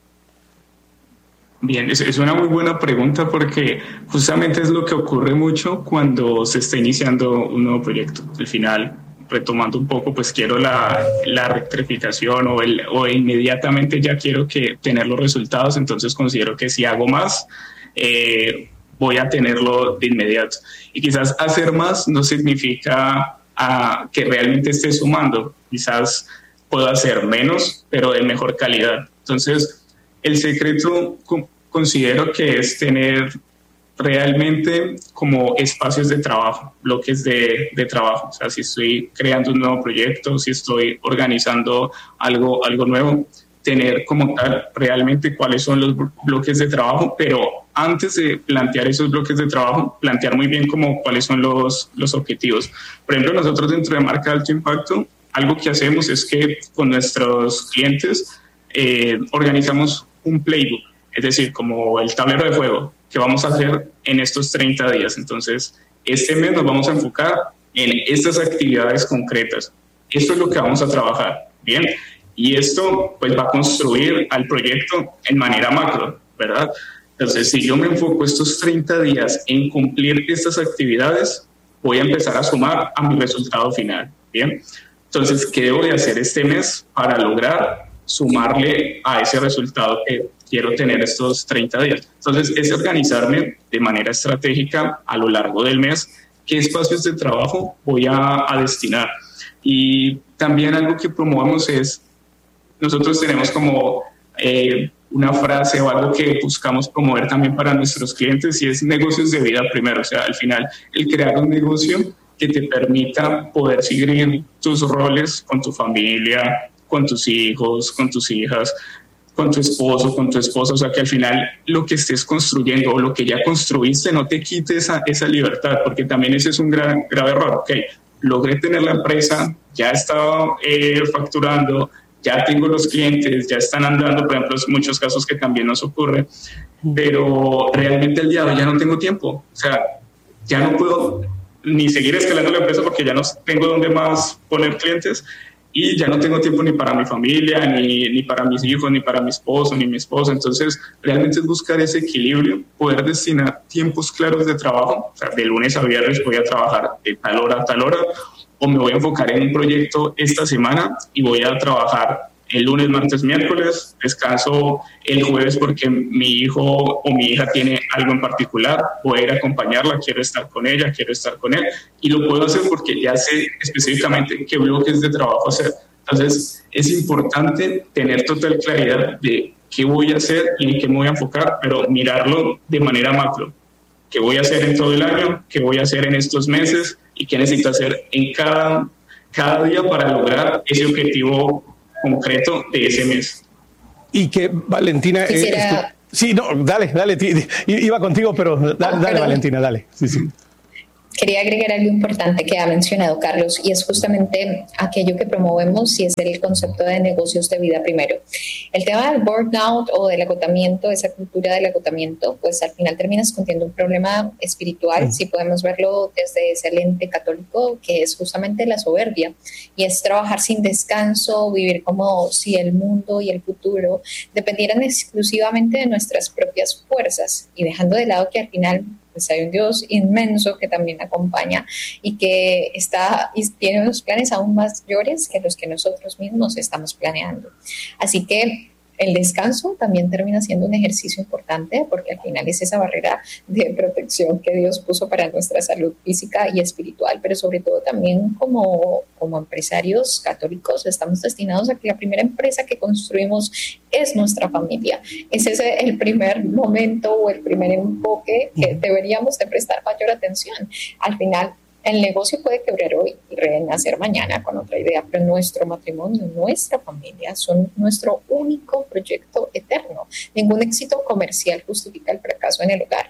Speaker 3: Bien, es una muy buena pregunta, porque justamente es lo que ocurre mucho cuando se está iniciando un nuevo proyecto. Al final, retomando un poco, pues quiero la, la rectificación o, el, o inmediatamente ya quiero que tener los resultados, entonces considero que si hago más, eh, voy a tenerlo de inmediato. Y quizás hacer más no significa uh, que realmente esté sumando, quizás puedo hacer menos, pero de mejor calidad. Entonces, el secreto considero que es tener realmente como espacios de trabajo, bloques de, de trabajo. O sea, si estoy creando un nuevo proyecto, si estoy organizando algo, algo nuevo, tener como tal realmente cuáles son los bloques de trabajo, pero antes de plantear esos bloques de trabajo, plantear muy bien como cuáles son los, los objetivos. Por ejemplo, nosotros dentro de Marca de Alto Impacto, algo que hacemos es que con nuestros clientes eh, organizamos un playbook, es decir, como el tablero de juego que vamos a hacer en estos treinta días. Entonces, este mes nos vamos a enfocar en estas actividades concretas. Esto es lo que vamos a trabajar, ¿bien? Y esto pues va a construir al proyecto en manera macro, ¿verdad? Entonces, si yo me enfoco estos treinta días en cumplir estas actividades, voy a empezar a sumar a mi resultado final, ¿bien? Entonces, ¿qué debo de hacer este mes para lograr sumarle a ese resultado que quiero tener estos treinta días? Entonces, es organizarme de manera estratégica a lo largo del mes qué espacios de trabajo voy a, a destinar. Y también algo que promovemos es, nosotros tenemos como eh, una frase o algo que buscamos promover también para nuestros clientes, y es negocios de vida primero. O sea, al final, el crear un negocio que te permita poder seguir tus roles con tu familia, con tus hijos, con tus hijas, con tu esposo, con tu esposa. O sea, que al final lo que estés construyendo o lo que ya construiste no te quite esa, esa libertad, porque también ese es un gran, grave error. Ok, logré tener la empresa, ya estaba eh, facturando, ya tengo los clientes, ya están andando, por ejemplo, en muchos casos que también nos ocurre, pero realmente el día de hoy ya no tengo tiempo. O sea, ya no puedo ni seguir escalando la empresa porque ya no tengo dónde más poner clientes, y ya no tengo tiempo ni para mi familia, ni, ni para mis hijos, ni para mi esposo, ni mi esposa. Entonces, realmente es buscar ese equilibrio, poder destinar tiempos claros de trabajo. O sea, de lunes a viernes voy a trabajar de tal hora a tal hora, o me voy a enfocar en un proyecto esta semana y voy a trabajar el lunes, martes, miércoles, descanso el jueves porque mi hijo o mi hija tiene algo en particular, voy a ir a acompañarla, quiero estar con ella, quiero estar con él, y lo puedo hacer porque ya sé específicamente qué bloques de trabajo hacer. Entonces, es importante tener total claridad de qué voy a hacer y en qué me voy a enfocar, pero mirarlo de manera macro. ¿Qué voy a hacer en todo el año? ¿Qué voy a hacer en estos meses? ¿Y qué necesito hacer en cada, cada día para lograr ese objetivo concreto de ese mes?
Speaker 1: Y que Valentina...
Speaker 2: Quisiera...
Speaker 1: Eh, sí, no, dale, dale, iba contigo, pero dale,
Speaker 2: ah,
Speaker 1: dale Valentina, dale. Sí, sí.
Speaker 2: Quería agregar algo importante que ha mencionado Carlos, y es justamente aquello que promovemos, y es el concepto de negocios de vida primero. El tema del burnout o del agotamiento, esa cultura del agotamiento, pues al final termina escondiendo un problema espiritual, mm. si podemos verlo desde ese lente católico, que es justamente la soberbia, y es trabajar sin descanso, vivir como si el mundo y el futuro dependieran exclusivamente de nuestras propias fuerzas, y dejando de lado que al final pues hay un Dios inmenso que también acompaña y que está y tiene unos planes aún mayores que los que nosotros mismos estamos planeando. Así que el descanso también termina siendo un ejercicio importante, porque al final es esa barrera de protección que Dios puso para nuestra salud física y espiritual, pero sobre todo también como, como empresarios católicos estamos destinados a que la primera empresa que construimos es nuestra familia. Ese es el primer momento o el primer enfoque que deberíamos de prestar mayor atención. Al final, el negocio puede quebrar hoy y renacer mañana con otra idea, pero nuestro matrimonio, nuestra familia son nuestro único proyecto eterno. Ningún éxito comercial justifica el fracaso en el hogar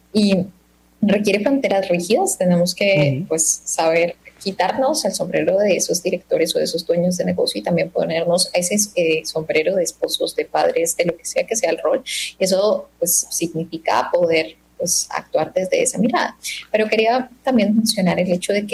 Speaker 2: y requiere fronteras rígidas. Tenemos que uh-huh. pues, saber quitarnos el sombrero de esos directores o de esos dueños de negocio y también ponernos ese eh, sombrero de esposos, de padres, de lo que sea que sea el rol. Eso pues, significa poder pues, actuar desde esa mirada. Pero quería también mencionar el hecho de que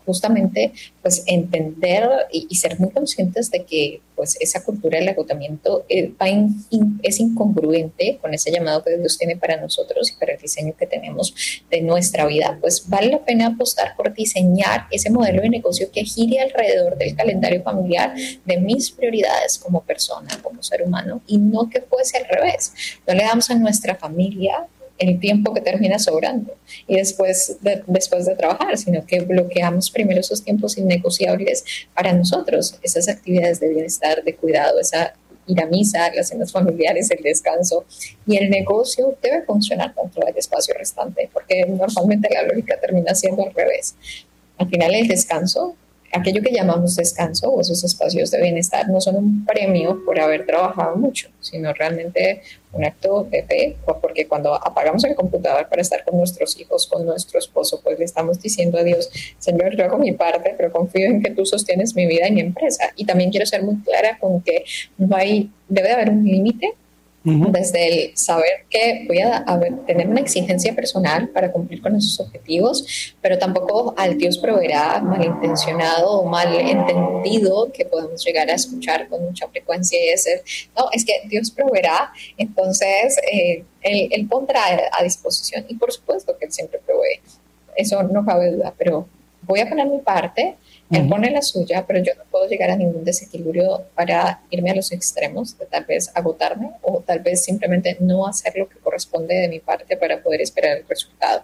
Speaker 2: justamente pues entender y, y ser muy conscientes de que pues esa cultura del agotamiento eh, va in, in, es incongruente con ese llamado que Dios tiene para nosotros y para el diseño que tenemos de nuestra vida. Pues vale la pena apostar por diseñar ese modelo de negocio que gire alrededor del calendario familiar, de mis prioridades como persona, como ser humano, y no que fuese al revés. No le damos a nuestra familia el tiempo que termina sobrando y después de, después de trabajar, sino que bloqueamos primero esos tiempos innegociables para nosotros, esas actividades de bienestar, de cuidado, esa ir a misa, las cenas familiares, el descanso, y el negocio debe funcionar dentro del espacio restante, porque normalmente la lógica termina siendo al revés. Al final el descanso, aquello que llamamos descanso o esos espacios de bienestar no son un premio por haber trabajado mucho, sino realmente un acto de fe, porque cuando apagamos el computador para estar con nuestros hijos, con nuestro esposo, pues le estamos diciendo a Dios, Señor, yo hago mi parte, pero confío en que tú sostienes mi vida y mi empresa. Y también quiero ser muy clara con que no hay, debe de haber un límite. Uh-huh. Desde el saber que voy a, a ver, tener una exigencia personal para cumplir con esos objetivos, pero tampoco al Dios proveerá malintencionado o mal entendido que podemos llegar a escuchar con mucha frecuencia y decir, no, es que Dios proveerá, entonces eh, él, él pondrá a disposición, y por supuesto que Él siempre provee, eso no cabe duda, pero voy a poner mi parte. Él pone la suya, pero yo no puedo llegar a ningún desequilibrio para irme a los extremos, de tal vez agotarme o tal vez simplemente no hacer lo que corresponde de mi parte para poder esperar el resultado.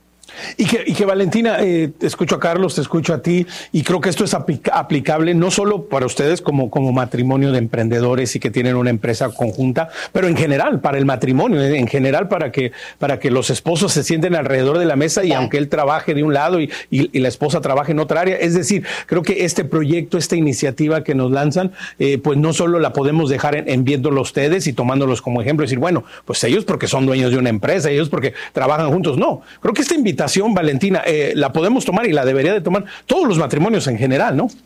Speaker 1: Y que, y que Valentina, eh, te escucho a Carlos, te escucho a ti, y creo que esto es aplica- aplicable no solo para ustedes como, como matrimonio de emprendedores y que tienen una empresa conjunta, pero en general para el matrimonio, en general para que, para que los esposos se sienten alrededor de la mesa y aunque él trabaje de un lado y, y, y la esposa trabaje en otra área. Es decir, creo que este proyecto, esta iniciativa que nos lanzan, eh, pues no solo la podemos dejar en, en viéndolo ustedes y tomándolos como ejemplo, decir, bueno, pues ellos porque son dueños de una empresa, ellos porque trabajan juntos. No, creo que esta invitación, Valentina, eh, la podemos tomar y la debería de tomar todos los matrimonios en general, ¿no?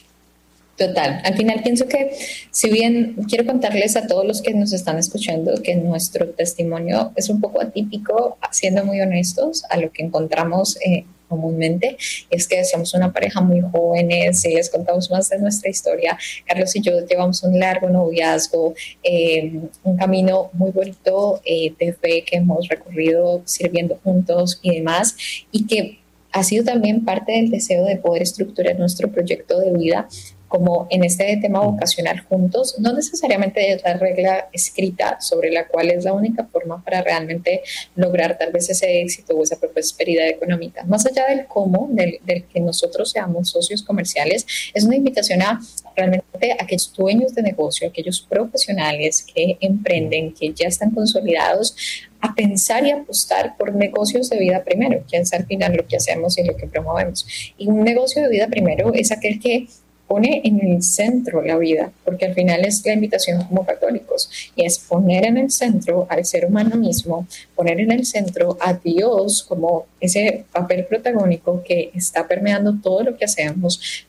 Speaker 2: Total. Al final pienso que, si bien quiero contarles a todos los que nos están escuchando que nuestro testimonio es un poco atípico, siendo muy honestos, a lo que encontramos eh, comúnmente, es que somos una pareja muy jóvenes. Si les contamos más de nuestra historia, Carlos y yo llevamos un largo noviazgo, eh, un camino muy bonito eh, de fe que hemos recorrido sirviendo juntos y demás, y que ha sido también parte del deseo de poder estructurar nuestro proyecto de vida como en este tema vocacional juntos, no necesariamente es la regla escrita sobre la cual es la única forma para realmente lograr tal vez ese éxito o esa prosperidad económica. Más allá del cómo, del, del que nosotros seamos socios comerciales, es una invitación a realmente a aquellos dueños de negocio, aquellos profesionales que emprenden, que ya están consolidados, a pensar y apostar por negocios de vida primero, que es al final lo que hacemos y lo que promovemos. Y un negocio de vida primero es aquel que pone en el centro la vida, porque al final es la invitación como católicos, y es poner en el centro al ser humano mismo, poner en el centro a Dios como ese papel protagónico que está permeando todo lo que hacemos,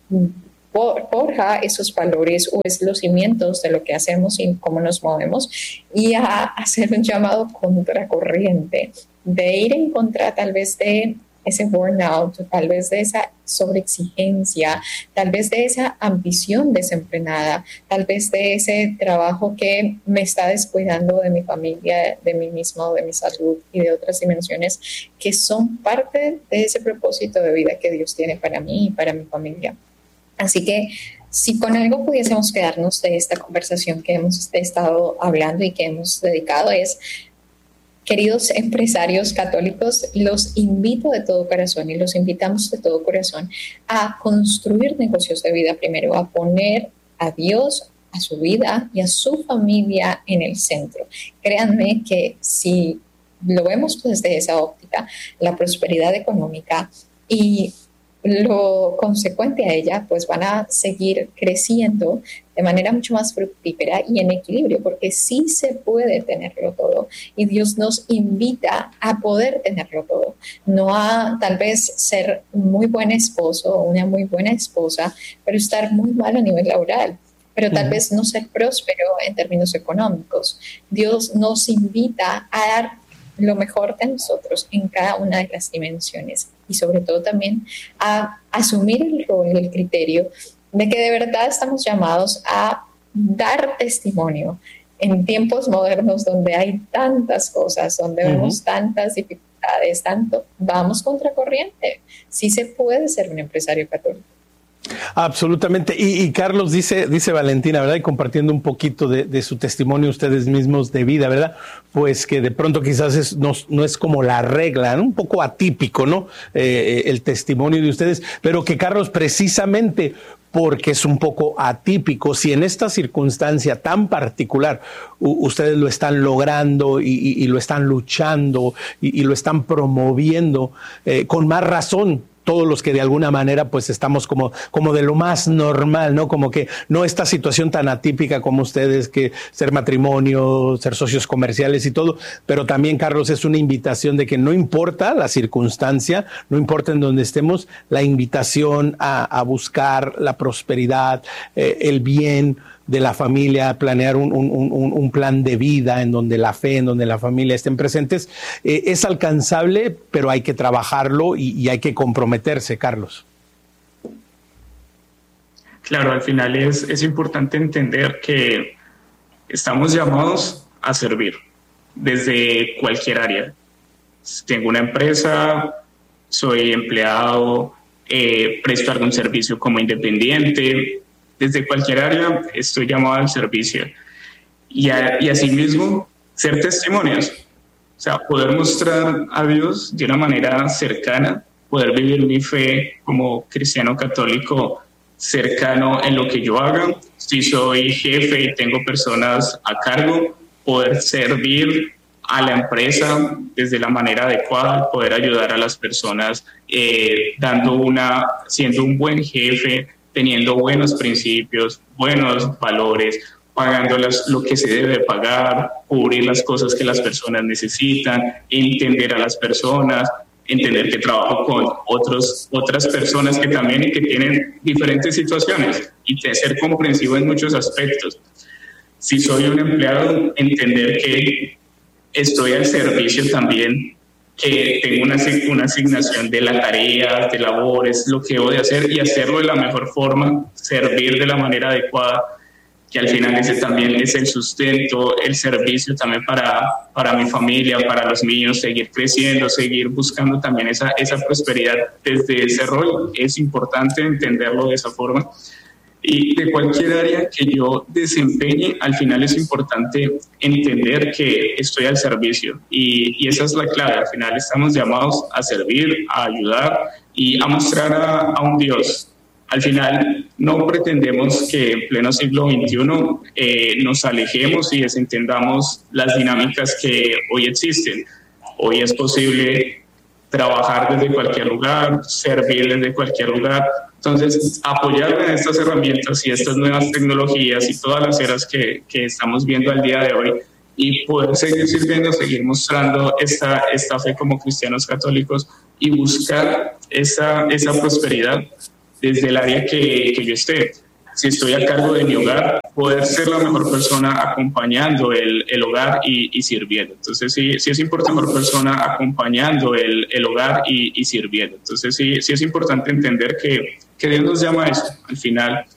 Speaker 2: forja esos valores o es los cimientos de lo que hacemos y cómo nos movemos, y a hacer un llamado contracorriente, de ir en contra tal vez de ese burnout, tal vez de esa sobreexigencia, tal vez de esa ambición desenfrenada, tal vez de ese trabajo que me está descuidando de mi familia, de mí mismo, de mi salud y de otras dimensiones que son parte de ese propósito de vida que Dios tiene para mí y para mi familia. Así que si con algo pudiésemos quedarnos de esta conversación que hemos estado hablando y que hemos dedicado es: queridos empresarios católicos, los invito de todo corazón y los invitamos de todo corazón a construir negocios de vida primero, a poner a Dios, a su vida y a su familia en el centro. Créanme que si lo vemos desde esa óptica, la prosperidad económica y lo consecuente a ella, pues van a seguir creciendo de manera mucho más fructífera y en equilibrio, porque sí se puede tenerlo todo y Dios nos invita a poder tenerlo todo, no a tal vez ser un muy buen esposo o una muy buena esposa, pero estar muy mal a nivel laboral, pero tal uh-huh. vez no ser próspero en términos económicos. Dios nos invita a dar lo mejor de nosotros en cada una de las dimensiones y sobre todo también a asumir el rol y el criterio de que de verdad estamos llamados a dar testimonio en tiempos modernos donde hay tantas cosas, donde uh-huh. vemos tantas dificultades, tanto, vamos contracorriente. Sí se puede ser un empresario católico.
Speaker 1: Absolutamente. Y, y Carlos, dice, dice Valentina, ¿verdad? Y compartiendo un poquito de, de su testimonio ustedes mismos de vida, ¿verdad? Pues que de pronto quizás es, no, no es como la regla, ¿no? Un poco atípico, ¿no? Eh, el testimonio de ustedes, pero que Carlos, precisamente porque es un poco atípico, si en esta circunstancia tan particular u, ustedes lo están logrando y, y, y lo están luchando y, y lo están promoviendo, eh, con más razón, todos los que de alguna manera pues estamos como, como de lo más normal, ¿no? Como que no esta situación tan atípica como ustedes, que ser matrimonio, ser socios comerciales y todo, pero también, Carlos, es una invitación de que no importa la circunstancia, no importa en donde estemos, la invitación a, a buscar la prosperidad, eh, el bien de la familia, planear un, un, un, un plan de vida en donde la fe, en donde la familia estén presentes, eh, es alcanzable, pero hay que trabajarlo y, y hay que comprometerse, Carlos.
Speaker 3: Claro, al final es, es importante entender que estamos llamados a servir desde cualquier área. Tengo una empresa, soy empleado, eh, presto algún servicio como independiente. Desde cualquier área estoy llamado al servicio y, a, y asimismo ser testimonios, o sea, poder mostrar a Dios de una manera cercana, poder vivir mi fe como cristiano católico cercano en lo que yo haga. Si soy jefe y tengo personas a cargo, poder servir a la empresa desde la manera adecuada, poder ayudar a las personas eh, dando una, siendo un buen jefe, teniendo buenos principios, buenos valores, pagando las, lo que se debe pagar, cubrir las cosas que las personas necesitan, entender a las personas, entender que trabajo con otros, otras personas que también y que tienen diferentes situaciones y ser comprensivo en muchos aspectos. Si soy un empleado, entender que estoy al servicio también, que tengo una, una asignación de la tarea, de labores, lo que debo de hacer y hacerlo de la mejor forma, servir de la manera adecuada, que al final ese también es el sustento, el servicio también para, para mi familia, para los míos, seguir creciendo, seguir buscando también esa, esa prosperidad desde ese rol. Es importante entenderlo de esa forma. Y de cualquier área que yo desempeñe, al final es importante entender que estoy al servicio. Y, y esa es la clave. Al final estamos llamados a servir, a ayudar y a mostrar a, a un Dios. Al final no pretendemos que en pleno siglo veintiuno eh, nos alejemos y desentendamos las dinámicas que hoy existen. Hoy es posible trabajar desde cualquier lugar, servir desde cualquier lugar. Entonces, apoyar en estas herramientas y estas nuevas tecnologías y todas las eras que, que estamos viendo al día de hoy y poder seguir sirviendo, seguir mostrando esta, esta fe como cristianos católicos y buscar esa, esa prosperidad desde el área que, que yo esté. Si estoy a cargo de mi hogar, poder ser la mejor persona acompañando el, el hogar y, y sirviendo. Entonces, sí, sí es importante la mejor persona acompañando el, el hogar y, y sirviendo. Entonces, sí, sí es importante entender que, que Dios nos llama a eso. Al final,